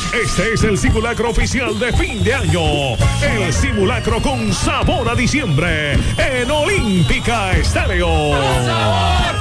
Este es el simulacro oficial de fin de año. El simulacro con sabor a diciembre en Olímpica Estéreo. ¡Sabor!